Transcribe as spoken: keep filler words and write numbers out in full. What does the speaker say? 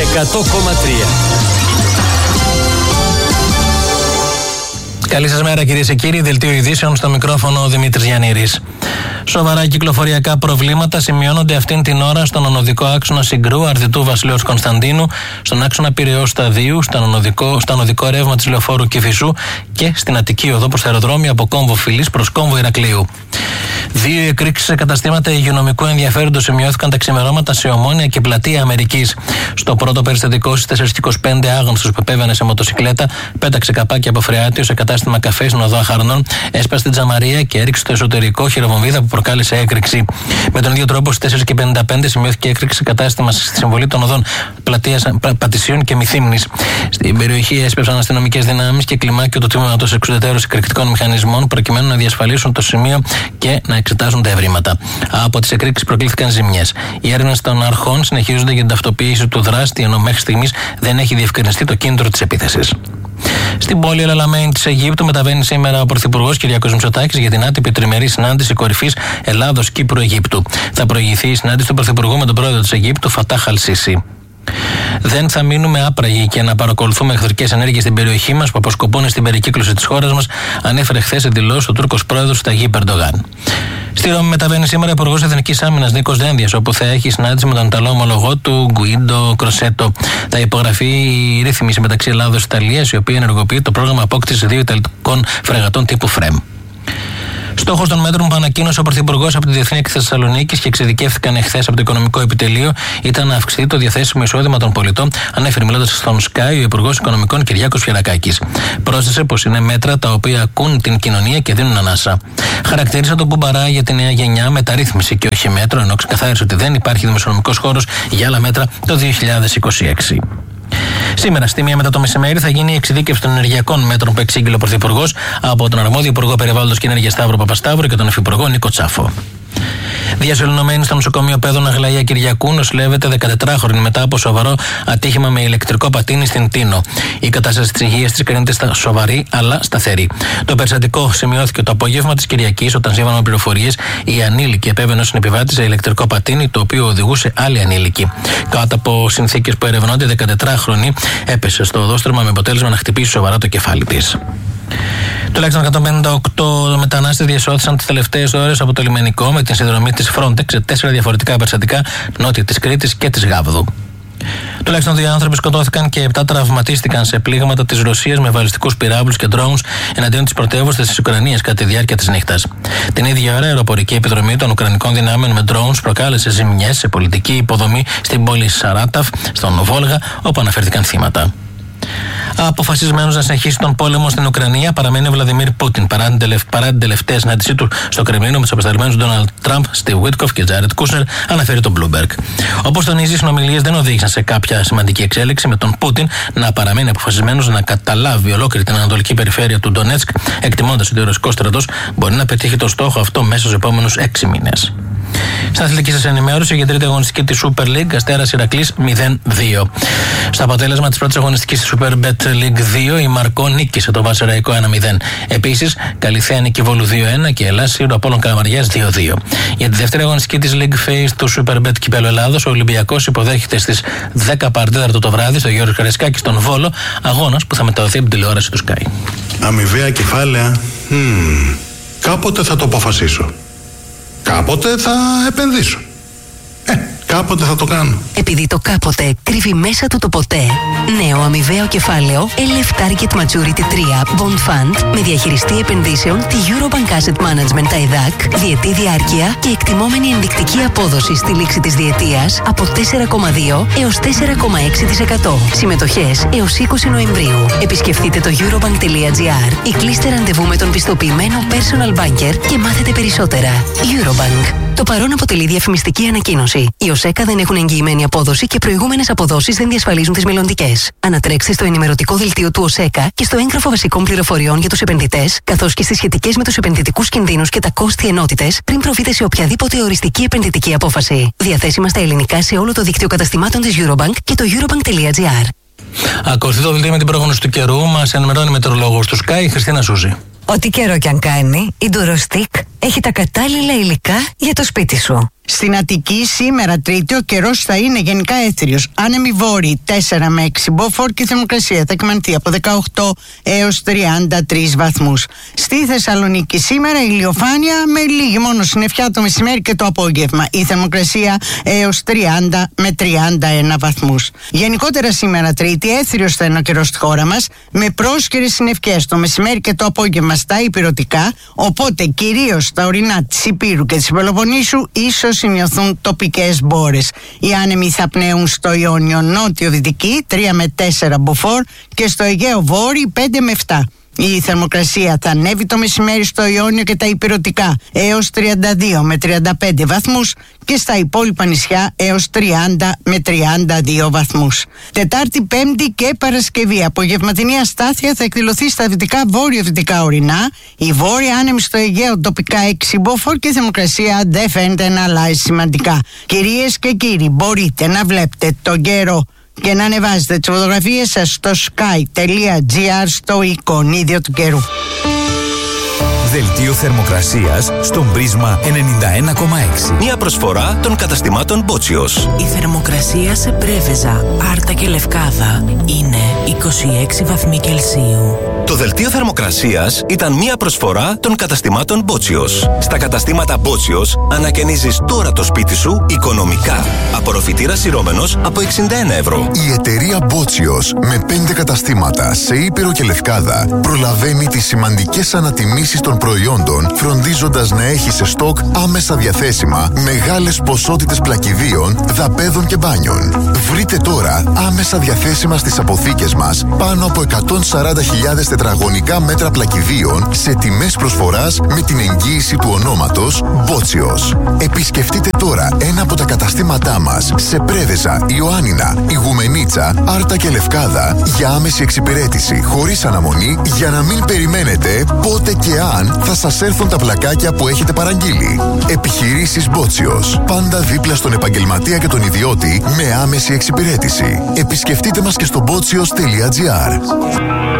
εκατό κόμμα τρία. Καλή σας μέρα, κυρίες και κύριοι. Δελτίο ειδήσεων, στο μικρόφωνο ο Δημήτρης Γιαννήρης. Σοβαρά κυκλοφοριακά προβλήματα σημειώνονται αυτήν την ώρα στον ονοδικό άξονα Συγκρού Αρδιτού Βασιλέως Κωνσταντίνου, στον άξονα Πειραιώς Σταδίου, στον ονοδικό, στο ονοδικό ρεύμα της λεωφόρου Κηφισού και στην Αττική οδό προς τα αεροδρόμια από κόμβο Φιλής προς κόμβο Ηρακλείου. Δύο εκρήξεις σε καταστήματα υγειονομικού ενδιαφέροντος σημειώθηκαν τα ξημερώματα σε Ομόνια και Πλατεία Αμερικής. Στο πρώτο περιστατικό, στις τέσσερις και είκοσι πέντε, άγνωστος που επέβαινε σε μοτοσικλέτα πέταξε καπάκι από φρεάτιο σε κατάστημα καφέ στην οδό Αχαρνών, έσπασε την τζαμαρία και έριξε στο εσωτερικό χειροβομβίδα που προκάλεσε έκρηξη. Με τον ίδιο τρόπο, στις τέσσερις και πενήντα πέντε σημειώθηκε έκρηξη σε κατάστημα στη συμβολή των οδών Πλατείας Πατησίων και Μυθύμνης. Στην περιοχή έσπευσαν αστυνομικές δυνάμεις και κλιμάκιο του τμήματος εξουδετέρωσης εκρηκτικών μηχανισμών προκειμένου να διασφαλίσουν το σημείο και να εξετάσουν τα ευρήματα. Από τις εκρήξεις προκλήθηκαν ζημιές. Οι έρευνες των αρχών συνεχίζονται για την ταυτοποίηση του δράστη, ενώ μέχρι στιγμής δεν έχει διευκρινιστεί το κίνητρο της επίθεσης. Στην πόλη Ελαλαμέιν της Αιγύπτου μεταβαίνει σήμερα ο Πρωθυπουργός Κυριάκος Μητσοτάκης για την άτυπη τριμερή συνάντηση κορυφής Ελλάδος-Κύπρου-Αιγύπτου. Θα προηγηθεί η συνάντηση του Πρωθυπουργού με τον πρόεδρο της Αιγύπτου, Φατάχ Αλ-Σίσι. Δεν θα μείνουμε άπραγοι και να παρακολουθούμε εχθρικές ενέργειες στην περιοχή μας που αποσκοπούν στην περικύκλωση της χώρας μας, ανέφερε χθες εντυλώς ο Τούρκος πρόεδρος Ταγίπ Ερντογάν. Στη Ρώμη μεταβαίνει σήμερα ο Υπουργός Εθνικής Άμυνας Νίκος Δένδιας, όπου θα έχει συνάντηση με τον Ιταλό ομολογό του Γκουίντο Κροσέτο. Θα υπογραφεί η ρύθμιση μεταξύ Ελλάδος και Ιταλίας, η οποία ενεργοποιεί το πρόγραμμα απόκτησης δύο Ιταλικών φρεγατών τύπου ΦΡΕΜ. Στόχος των μέτρων που ανακοίνωσε ο Πρωθυπουργός από τη Διεθνή Έκθεση Θεσσαλονίκης και εξειδικεύτηκαν εχθές από το Οικονομικό Επιτελείο ήταν να αυξηθεί το διαθέσιμο εισόδημα των πολιτών, ανέφερε μιλώντας στον Sky ο Υπουργός Οικονομικών Κυριάκος Φιερακάκης. Πρόσθεσε πως είναι μέτρα τα οποία ακούν την κοινωνία και δίνουν ανάσα. Χαρακτήρισε τον Μπουμπαρά για τη νέα γενιά μεταρρύθμιση και όχι μέτρο, ενώ ξεκαθάρισε ότι δεν υπάρχει δημοσιονομικός χώρος για άλλα μέτρα το δύο χιλιάδες είκοσι έξι. Σήμερα, στη μία μετά το μεσημέρι, θα γίνει η εξειδίκευση των ενεργειακών μέτρων που εξήγηλε ο Πρωθυπουργός από τον αρμόδιο Υπουργό Περιβάλλοντος και Ενέργειας Σταύρο Παπασταύρου και τον Υφυπουργό Νίκο Τσάφο. Διασωληνωμένη στο νοσοκομείο Πέδων Αγλαία Κυριακού νοσηλεύεται δεκατετράχρονη μετά από σοβαρό ατύχημα με ηλεκτρικό πατίνι στην Τίνο. Η κατάσταση της υγείας της κρίνεται σοβαρή αλλά σταθερή. Το περιστατικό σημειώθηκε το απόγευμα της Κυριακής, όταν σύμφωνα πληροφορίες η ανήλικη επέβαινε στον επιβάτη σε ηλεκτρικό πατίνι, το οποίο οδηγούσε άλλη ανήλικη. Κάτω από συνθήκες που ερευνώνται, η δεκατετράχρονη έπεσε στο οδόστρωμα με αποτέλεσμα να χτυπήσει σοβαρά το κεφάλι της. Τουλάχιστον εκατόν πενήντα οκτώ μετανάστες διασώθησαν τις τελευταίες ώρες από το λιμενικό με την συνδρομή της Frontex σε τέσσερα διαφορετικά περιστατικά νότια της Κρήτης και της Γάβδου. Τουλάχιστον δύο άνθρωποι σκοτώθηκαν και επτά τραυματίστηκαν σε πλήγματα της Ρωσίας με βαλιστικούς πυράβλους και drones εναντίον της πρωτεύουσας της Ουκρανίας κατά τη διάρκεια της νύχτας. Την ίδια ώρα, η αεροπορική επιδρομή των Ουκρανικών δυνάμεων με drones προκάλεσε ζημιές σε πολιτική υποδομή στην πόλη Σαράταφ, στον Βόλγα, όπου αναφέρθηκαν θύματα. Αποφασισμένος να συνεχίσει τον πόλεμο στην Ουκρανία παραμένει ο Βλαντιμίρ Πούτιν παρά την, τελευ... παρά την τελευταία συνάντησή του στο Κρεμλίνο με τους απεσταλμένους Ντόναλντ Τραμπ, Στιβ Βίτκοφ και Τζάρετ Κούσνερ, αναφέρει το Bloomberg. Όπως τονίζει, οι συνομιλίες δεν οδήγησαν σε κάποια σημαντική εξέλιξη, με τον Πούτιν να παραμένει αποφασισμένος να καταλάβει ολόκληρη την ανατολική περιφέρεια του Ντονέτσκ, εκτιμώντας ότι ο ρωσικός στρατός μπορεί να πετύχει το στόχο αυτό μέσα στους επόμενους έξι μήνες. Στην αθλητική σας ενημέρωση, για τρίτη αγωνιστική της Super League, Αστέρας Ηρακλής μηδέν δύο. Στο αποτέλεσμα της πρώτης αγωνιστικής της Super Bet League δύο, η Μαρκό νίκησε το Βασεραϊκό ένα μηδέν. Επίσης, Καλυθέα νίκη Βόλου δύο ένα και Ελλάς ο Απόλλων Καλαμαριάς δύο δύο. Για τη δεύτερη αγωνιστική της League Phase του Super Bet Κυπέλλου Ελλάδος, ο Ολυμπιακός υποδέχεται στις δέκα παρά τέταρτο το βράδυ στο Γιώργο Καρεσκάκη στον Βόλο, αγώνας που θα μεταδοθεί από την τηλεόραση του Sky. Αμοιβαία κεφάλαια. Hmm. Κάποτε θα το αποφασίσω. Κάποτε θα επενδύσω. Ε, κάποτε θα το κάνω. Επειδή το κάποτε κρύβει μέσα του το ποτέ. Νέο αμοιβαίο κεφάλαιο Ελ Εφ Target Maturity τρία Bond Fund με διαχειριστή επενδύσεων τη Eurobank Asset Management τα ΕΔΑΚ, διετή διάρκεια και εκτιμόμενη ενδεικτική απόδοση στη λήξη της διετίας από τέσσερα κόμμα δύο έως τέσσερα κόμμα έξι τοις εκατό. Συμμετοχές έως είκοσι Νοεμβρίου. Επισκεφτείτε το eurobank τελεία gr ή κλείστε ραντεβού με τον πιστοποιημένο personal banker και μάθετε περισσότερα. Eurobank. Το παρόν αποτελεί διαφημιστική ανακοίνωση. Οι ΟΣΕΚΑ δεν έχουν εγγυημένη απόδοση και προηγούμενες αποδόσεις δεν διασφαλίζουν τις μελλοντικές. Ανατρέξτε στο ενημερωτικό δελτίο του ΟΣΕΚΑ και στο έγγραφο βασικών πληροφοριών για τους επενδυτές, καθώς και στις σχετικές με τους επενδυτικούς κινδύνους και τα κόστη ενότητες, πριν προβείτε σε οποιαδήποτε οριστική επενδυτική απόφαση. Διαθέσιμα στα ελληνικά σε όλο το δίκτυο καταστημάτων της Eurobank και το eurobank τελεία gr. Ακολουθεί το δελτίο με την πρόγνωση του καιρού. Μας ενημερώνει η μετεωρολόγος του Sky, Χριστίνα Σούζη. Ό,τι καιρό κι αν κάνει, η Ντουροστικ έχει τα κατάλληλα υλικά για το σπίτι σου. Στην Αττική σήμερα Τρίτη ο καιρός θα είναι γενικά έθριος. Άνεμοι βόρειοι τέσσερα με έξι μποφόρ και η θερμοκρασία θα κυμανθεί από δεκαοκτώ έως τριάντα τρεις βαθμούς. Στη Θεσσαλονίκη σήμερα ηλιοφάνεια με λίγη μόνο συννεφιά το μεσημέρι και το απόγευμα. Η θερμοκρασία έως τριάντα με τριάντα ένα βαθμούς. Γενικότερα σήμερα Τρίτη έθριος θα είναι ο καιρός στη χώρα μας με πρόσκαιρες συννεφιές το μεσημέρι και το απόγευμα στα ηπειρωτικά, οπότε κυρίως στα ορεινά της Ηπείρου και της Πελοποννήσου ίσως σημειωθούν τοπικές μπόρες. Οι άνεμοι θα πνέουν στο Ιόνιο νότιο-δυτική τρία με τέσσερα μποφόρ και στο Αιγαίο βόρειο πέντε με επτά. Η θερμοκρασία θα ανέβει το μεσημέρι στο Ιόνιο και τα ηπειρωτικά έως τριάντα δύο με τριάντα πέντε βαθμούς και στα υπόλοιπα νησιά έως τριάντα με τριάντα δύο βαθμούς. Τετάρτη, Πέμπτη και Παρασκευή απογευματινή αστάθεια θα εκδηλωθεί στα δυτικά βόρειο-δυτικά ορεινά. Η βόρεια άνεμη στο Αιγαίο τοπικά έξι μποφόρ και η θερμοκρασία δεν φαίνεται να αλλάζει σημαντικά. Κυρίες και κύριοι, μπορείτε να βλέπετε τον καιρό και να ανεβάζετε τις φωτογραφίες σας στο sky.gr στο εικονίδιο του καιρού. Δελτίο θερμοκρασίας στον Πρίσμα ενενήντα ένα κόμμα έξι. Μια προσφορά των καταστημάτων Μπότσιος. Η θερμοκρασία σε Πρέβεζα, Άρτα και Λευκάδα είναι είκοσι έξι βαθμοί Κελσίου. Το δελτίο θερμοκρασίας ήταν μια προσφορά των καταστημάτων Μπότσιος. Στα καταστήματα Μπότσιος ανακαινίζεις τώρα το σπίτι σου οικονομικά. Απορροφητήρας σειρώμενος από εξήντα ένα ευρώ. Η εταιρεία Μπότσιος με πέντε καταστήματα σε Ήπειρο και Λευκάδα προλαβαίνει τις σημαντικές ανατιμήσεις των προϊόντων, φροντίζοντας να έχει σε στόκ άμεσα διαθέσιμα μεγάλες ποσότητες πλακιδίων, δαπέδων και μπάνιων. Βρείτε τώρα άμεσα διαθέσιμα στις αποθήκες μας πάνω από εκατόν σαράντα χιλιάδες τετραγωνικά μέτρα πλακιδίων σε τιμές προσφοράς με την εγγύηση του ονόματος Μπότσιος. Επισκεφτείτε τώρα ένα από τα καταστήματά μας σε Πρέβεζα, Ιωάννινα, Ιγουμενίτσα, Άρτα και Λευκάδα για άμεση εξυπηρέτηση χωρίς αναμονή για να μην περιμένετε πότε και αν θα σας έρθουν τα πλακάκια που έχετε παραγγείλει. Επιχειρήσεις Μπότσιος. Πάντα δίπλα στον επαγγελματία και τον ιδιώτη με άμεση εξυπηρέτηση. Επισκεφτείτε μας και στο μπότσιος τελεία τζι άρ.